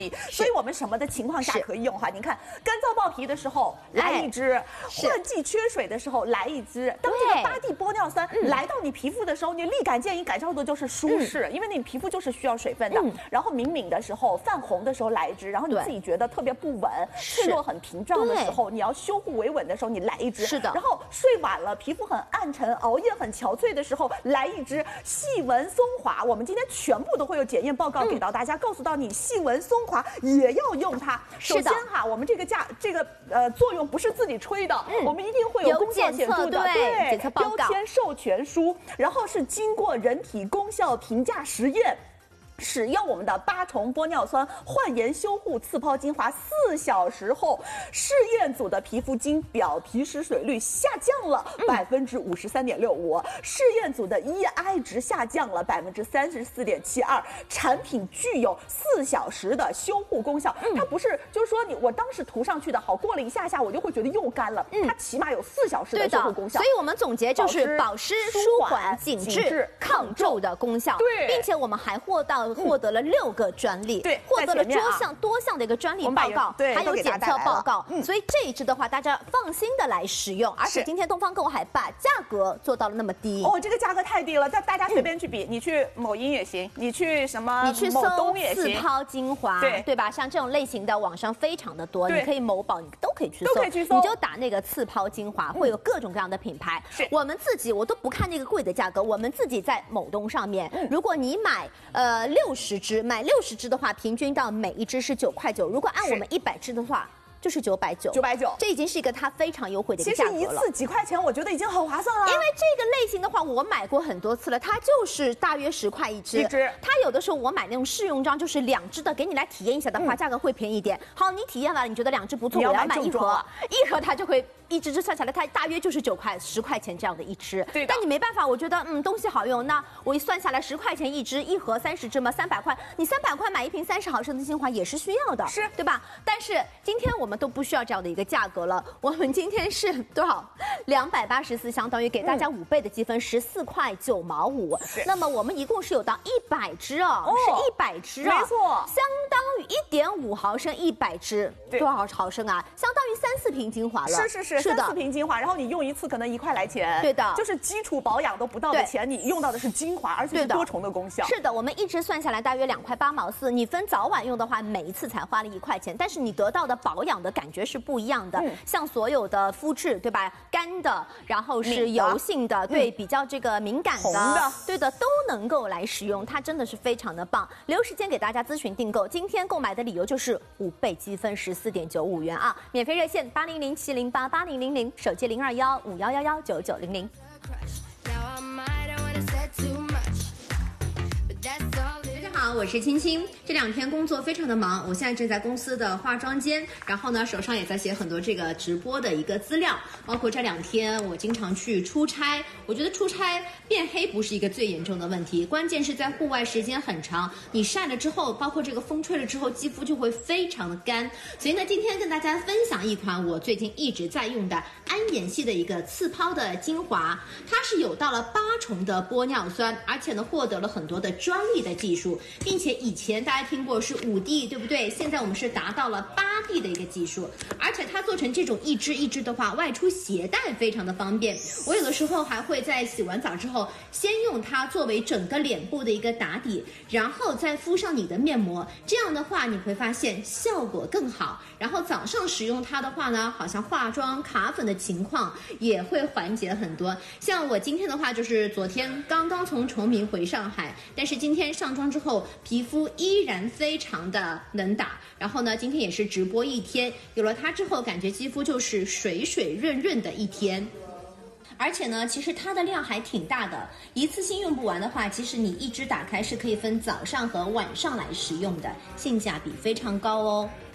所以我们什么的情况下可以用哈？你看，干燥爆皮的时候来一支，换季缺水的时候来一支。当这个8D玻尿酸来到你皮肤的时候，你立竿见影感受到的就是舒适，因为你皮肤就是需要水分的。然后敏敏的时候、泛红的时候来一支，然后你自己觉得特别不稳、脆弱很屏障的时候，你要修护维稳的时候，你来一支。是的。然后睡晚了，皮肤很暗沉、熬夜很憔悴的时候来一支细纹松滑。我们今天全部都会有检验报告给到大家，告诉到你细纹松滑也要用它。首先哈，我们这个作用不是自己吹的，我们一定会有功效显著的对标签授权书，然后是经过人体功效评价实验。使用我们的8重玻尿酸焕颜修护次抛精华4小时后，试验组的皮肤经表皮失水率下降了53.65%，试验组的 EI 值下降了34.72%，产品具有4小时的修护功效。它不是就是说我当时涂上去的好，过了一下我就会觉得又干了，它起码有4小时的修护功效。 所以我们总结就是保湿、舒缓、紧致、抗皱的功效。对，并且我们还获得了6个专利，对，获得了多项的一个专利报告，还有检测报告。所以这一支的话，大家放心的来使用。而且今天东方购还把价格做到了那么低哦，这个价格太低了，大家随便去比，你去某音也行，你去什么， 你去搜次抛精华，对吧？像这种类型的网上非常的多，你可以某宝你都可以去搜，你就打那个次抛精华，会有各种各样的品牌。我们自己我都不看那个贵的价格，我们自己在某东上面，如果你买60支，买60支的话，平均到每一支是9块9。如果按我们100支的话，就是990，这已经是一个它非常优惠的一个价格了。 其实一次几块钱，我觉得已经很划算了。 因为这个类型的话，我买过很多次了，它就是大约10块一支。它有的时候我买那种试用装，就是2支的，给你来体验一下的话，价格会便宜一点。好，你体验完了，你觉得2支不错，我要买1盒，1盒它就会。一支算下来，它大约就是9块、10块钱这样的一支。对，但你没办法，我觉得东西好用，那我一算下来10块钱一支，1盒30支嘛，300块，你300块买一瓶30毫升的精华也是需要的，是对吧？但是今天我们都不需要这样的一个价格了，我们今天是多少？284，相当于给大家5倍的积分，14块9毛5。那么我们一共是有到100支哦，是100支啊，没错，相当于1.5毫升100支，多少毫升啊？相当于3、4瓶精华了。 是3、4瓶精华，然后你用一次可能1块来钱，对的，就是基础保养都不到的钱，你用到的是精华，而且是多重的功效。 是的，我们一支算下来大约2块8毛4，你分早晚用的话，每一次才花了1块钱，但是你得到的保养的感觉是不一样的。像所有的肤质，对吧？干的，然后是油性的，对，比较这个敏感的，对的，都能够来使用，它真的是非常的棒。留时间给大家咨询订购，今天购买的理由就是5倍积分14.95元啊！免费热线8007088000，手机0215111990。好，我是青青。这2天工作非常的忙，我现在正在公司的化妆间，然后呢，手上也在写很多这个直播的一个资料，包括这2天我经常去出差。我觉得出差变黑不是一个最严重的问题，关键是在户外时间很长，你晒了之后，包括这个风吹了之后，肌肤就会非常的干。所以呢，今天跟大家分享一款我最近一直在用的安颜系的一个次抛的精华，它是有到了8重的玻尿酸，而且呢获得了很多的专利的技术。并且以前大家听过是5D， 对不对？现在我们是达到了8D 的一个技术，而且它做成这种一支一支的话，外出携带非常的方便。我有的时候还会在洗完澡之后，先用它作为整个脸部的一个打底，然后再敷上你的面膜，这样的话你会发现效果更好。然后早上使用它的话呢，好像化妆卡粉的情况也会缓解很多。像我今天的话，就是昨天刚刚从崇明回上海，但是今天上妆之后，皮肤依然非常的能打。然后呢，今天也是直播1天，有了它之后，感觉肌肤就是水水润润的1天。而且呢，其实它的量还挺大的，一次性用不完的话，其实你一支打开是可以分早上和晚上来使用的，性价比非常高哦。